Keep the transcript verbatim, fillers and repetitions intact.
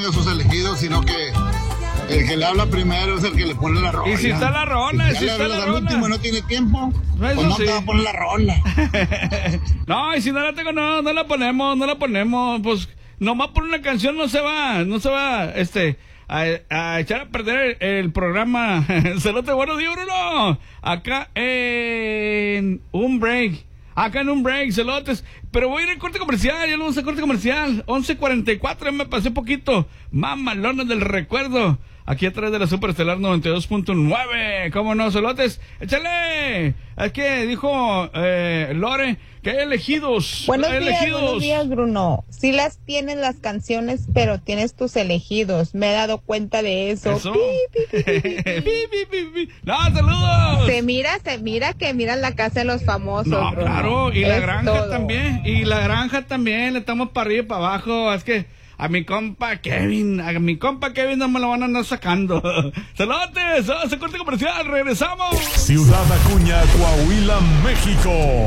tenga sus elegidos, sino que el que le habla primero es el que le pone la rola. Y si está la rola, si, si le está la al rola. último y no tiene tiempo, pues Eso no sí. te va a poner la rola. No, y si no la tengo, no, no la ponemos, no la ponemos, pues nomás por una canción no se va, no se va, este, a, a echar a perder el, el programa. Celote, buenos días, Bruno. Acá en un break. Acá en un break, celotes. Pero voy a ir al corte comercial, ya lo vamos a corte comercial. once cuarenta y cuatro, ya me pasé poquito. Mamalones del recuerdo. Aquí a través de la Superestelar noventa y dos punto nueve. ¿Cómo no, celotes? ¡Échale! Es que dijo eh, Lore que hay elegidos. Buenos hay días, elegidos. buenos días, Bruno. Sí las tienes las canciones, pero tienes tus elegidos. Me he dado cuenta de eso. Eso. Pi, pi, pi, pi, pi. Pi, pi, pi, pi. No, saludos. Se mira, se mira que miran la casa de los famosos. No, Bruno. claro, y la Es granja todo. también, y la granja también, le estamos para arriba y para abajo, es que a mi compa Kevin, a mi compa Kevin no me lo van a andar sacando. Saludos, se corte comercial, regresamos. Ciudad Acuña, Coahuila, México.